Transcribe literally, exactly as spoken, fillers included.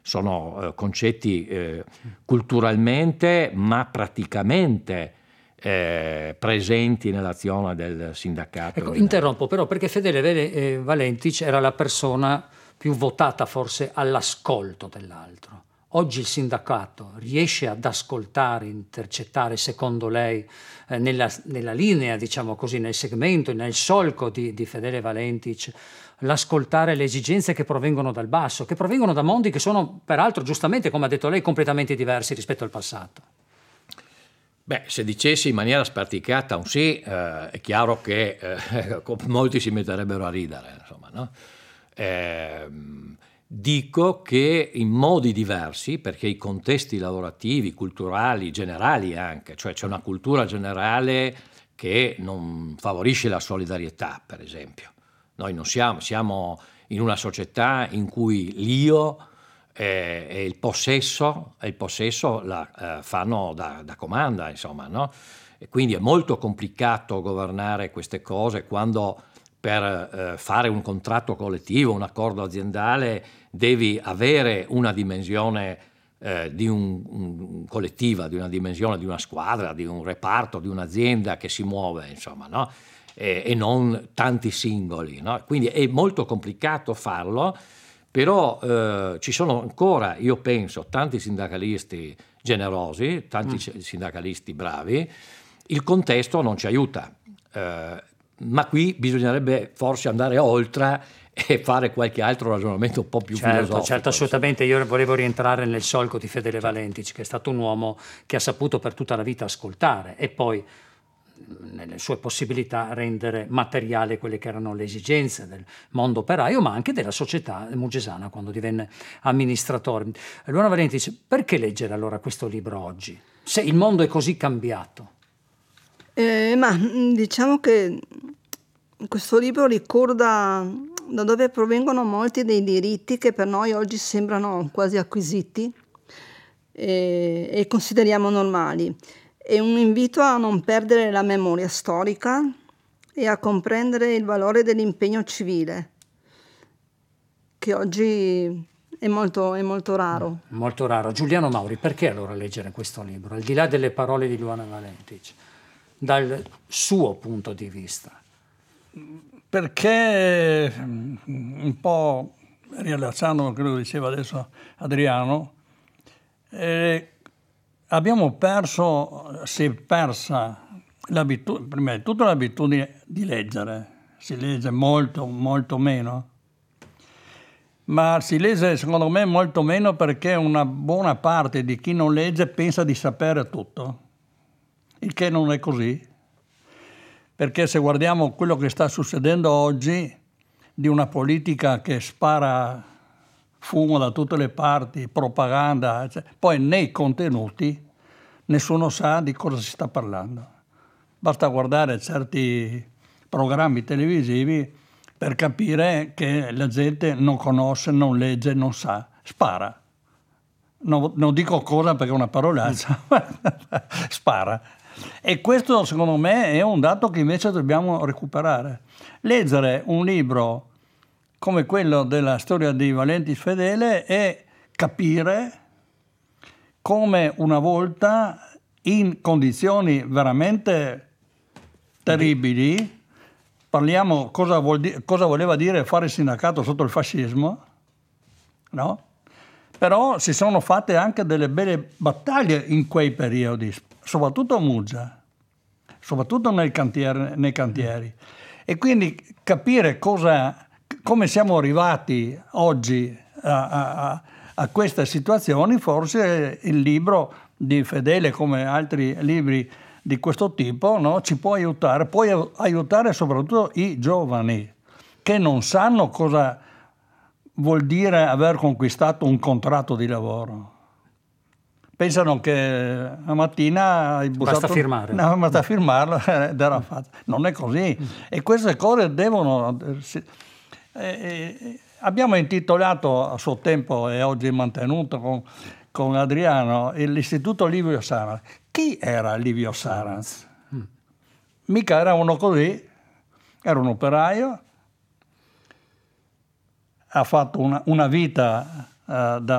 sono eh, concetti eh, culturalmente ma praticamente eh, presenti nell'azione del sindacato. Ecco, interrompo però perché Fedele eh, Valentic era la persona più votata forse all'ascolto dell'altro. Oggi il sindacato riesce ad ascoltare, intercettare, secondo lei, eh, nella, nella linea, diciamo così, nel segmento, nel solco di, di Fedele Valentic, l'ascoltare le esigenze che provengono dal basso, che provengono da mondi che sono, peraltro, giustamente, come ha detto lei, completamente diversi rispetto al passato. Beh, se dicessi in maniera sperticata un sì, eh, è chiaro che eh, molti si metterebbero a ridere, insomma, no? Eh, dico che in modi diversi, perché i contesti lavorativi, culturali, generali anche, cioè c'è una cultura generale che non favorisce la solidarietà, per esempio. Noi non siamo, siamo in una società in cui l'io e, e il possesso, e il possesso la eh, fanno da, da comanda, insomma, no? E quindi è molto complicato governare queste cose quando per eh, fare un contratto collettivo, un accordo aziendale, devi avere una dimensione eh, di un, un collettiva, di una dimensione di una squadra, di un reparto, di un'azienda che si muove, insomma, no? E, e non tanti singoli, no? Quindi è molto complicato farlo, però eh, ci sono ancora, io penso, tanti sindacalisti generosi, tanti mm. sindacalisti bravi. Il contesto non ci aiuta, eh, ma qui bisognerebbe forse andare oltre e fare qualche altro ragionamento un po' più certo, filosofico. Certo, assolutamente. Io volevo rientrare nel solco di Fedele certo. Valentic, che è stato un uomo che ha saputo per tutta la vita ascoltare e poi, nelle sue possibilità, rendere materiale quelle che erano le esigenze del mondo operaio, ma anche della società mugesana quando divenne amministratore. Luana Valentic, perché leggere allora questo libro oggi, se il mondo è così cambiato? Eh, ma diciamo che questo libro ricorda da dove provengono molti dei diritti che per noi oggi sembrano quasi acquisiti e, e consideriamo normali. È un invito a non perdere la memoria storica e a comprendere il valore dell'impegno civile, che oggi è molto, è molto raro. Molto raro. Giuliano Mauri, perché allora leggere questo libro, al di là delle parole di Luana Valentic, dal suo punto di vista? Perché, un po' riallacciando a quello che diceva adesso Adriano, eh, abbiamo perso, si è persa l'abitudine, prima di tutto l'abitudine di leggere, si legge molto, molto meno, ma si legge secondo me molto meno perché una buona parte di chi non legge pensa di sapere tutto, il che non è così. Perché se guardiamo quello che sta succedendo oggi, di una politica che spara fumo da tutte le parti, propaganda, cioè, poi nei contenuti nessuno sa di cosa si sta parlando. Basta guardare certi programmi televisivi per capire che la gente non conosce, non legge, non sa, spara. Non, non dico cosa perché è una parolaccia, spara. E questo secondo me è un dato che invece dobbiamo recuperare. Leggere un libro come quello della storia di Valentic Fedele e capire come una volta, in condizioni veramente terribili, parliamo cosa, vuol di- cosa voleva dire fare il sindacato sotto il fascismo, no? Però si sono fatte anche delle belle battaglie in quei periodi, soprattutto a Muggia, soprattutto nel cantiere, nei cantieri. E quindi capire cosa, come siamo arrivati oggi a, a, a queste situazioni, forse il libro di Fedele, come altri libri di questo tipo, no, ci può aiutare, può aiutare soprattutto i giovani che non sanno cosa vuol dire aver conquistato un contratto di lavoro. Pensano che la mattina hai bussato, basta firmare. No, basta firmarlo ed era fatto. Non è così. E queste cose devono... Eh, eh, abbiamo intitolato a suo tempo e oggi mantenuto con, con Adriano l'Istituto Livio Saranz. Chi era Livio Saranz? Mm. Mica era uno così, era un operaio, ha fatto una, una vita uh, da